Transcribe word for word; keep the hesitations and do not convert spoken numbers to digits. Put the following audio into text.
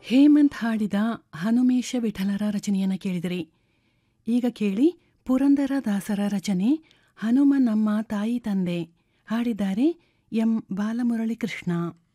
ಹೇಮಂತ್ ಹಾಡಿದ ಹನುಮೇಶ ವಿಠಲರ ರಚನೆಯನ್ನು ಕೇಳಿದಿರಿ. ಈಗ ಕೇಳಿ ಪುರಂದರ ದಾಸರ ರಚನೆ ಹನುಮ ನಮ್ಮ ತಾಯಿ ತಂದೆ. ಹಾಡಿದ್ದಾರೆ ಎಂ ಬಾಲಮುರಳಿ ಕೃಷ್ಣ.